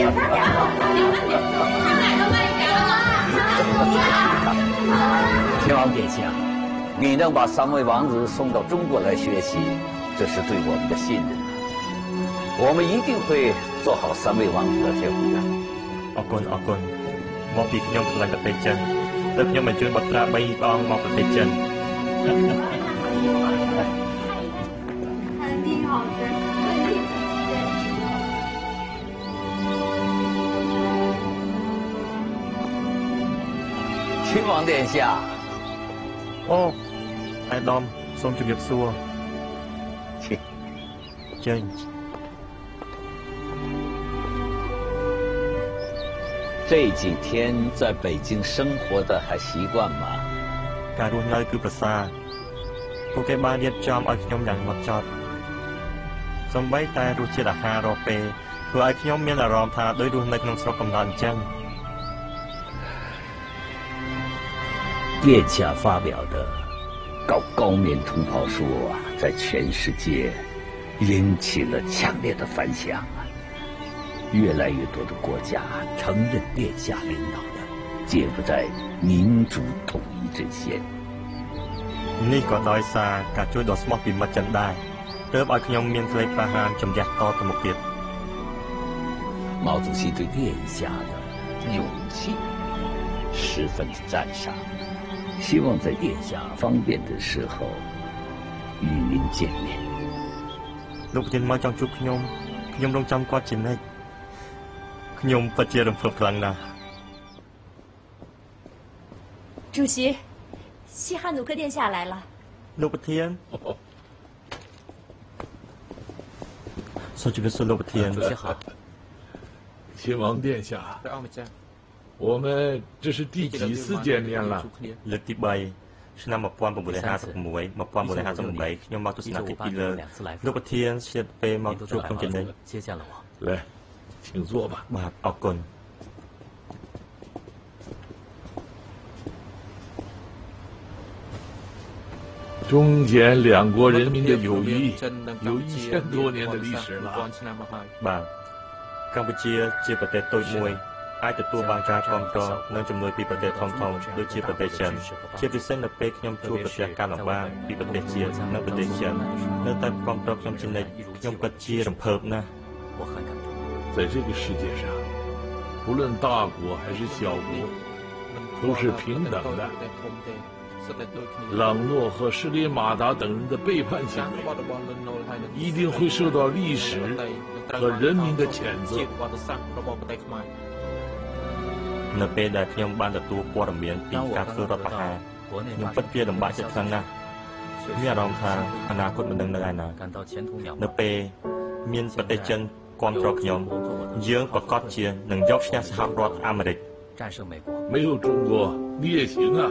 天王殿下，你能把3位王子送到中国来学习，这是对我们的信任。我们一定会做好3位王子的贴补的。 អរគុណមកពីខ្ញុំឆ្លងប្រទេសចិនតែខ្ញុំបញ្ជូនបុត្រា3អង្គមកប្រទេសចិន亲王殿下， អូអាយដាមសូមជម្រាបសួរចេញ这几天在北京生活的还习惯吗？ ការរស់នៅគឺប្រសើរពួកគេបានរៀបចំឲ្យខ្ញុំយ៉ាងហ្មត់ចត់សូម្បីតែរសជាតិអាហាររាល់ពេលធ្វើឲ្យខ្ញុំមានអារម្មណ៍ថាដូចរស់នៅក្នុងស្រុកកំណើតអញ្ចឹង殿下发表的高面通炮书啊，在全世界引起了强烈的反响啊！越来越多的国家承认殿下领导的皆不在民主统一阵线。 នេះក៏ដោយសារការជួយដ៏ស្មោះពីមិត្តចិនដែរទើបឲ្យខ្ញុំមានក្លេក្លាហានជំនះតទៅមុខទៀត毛主席对殿下的勇气十分的赞赏。希望在殿下方便的时候与您见面。 លោកប្រធានមកចង់ជួបខ្ញុំរងចាំគាត់ជានិច្ចខ្ញុំពិតជារំភើបខ្លាំងណាស់主席，西汉努克殿下来了。 លោកប្រធានសូមជម្រាបសួរលោកប្រធាន主席好。亲王殿下，我们这是第几次见面了？ លើកទី3ឆ្នាំ1956 1958ខ្ញុំមកទស្សនកិច្ចពីលើលោកប្រធានឆ្លៀតពេលមកជួបខ្ញុំជានិច្ច来，请坐吧。 បាទអរគុណ中柬2国人民的友谊有1000多年的历史了。 បាទកម្ពុជាជាប្រទេសតូចមួយអាចទទួលបានការគាំទ្រនិងជំនួយពីប្រទេសធំៗដូចជាប្រទេសចិនជាពិសេសនៅពេលខ្ញុំជួបប្រទះការលំបាកពីប្រទេសជាតិនិងប្រទេសចិននៅតែគាំទ្រខ្ញុំជានិច្ចខ្ញុំពិតជារំភើបណាស់在这个世界上，不论大国还是小国，都是平等的。冷诺和施里马达等人的背叛行为，一定会受到历史和人民的谴责。 នៅពេលដែលខ្ញុំបានទទួលព័ត៌មានពីការធ្វើរដ្ឋប្រហារខ្ញុំពិតជាលំបាកចិត្តខ្លាំងណាស់មានអារម្មណ៍ថាអនាគតមិនដឹងនៅឯណានៅពេលមានប្រទេសចិនគាំទ្រខ្ញុំយើងប្រកាសជានឹងយកឈ្នះសហរដ្ឋអាមេរិក没有中国，你也行啊。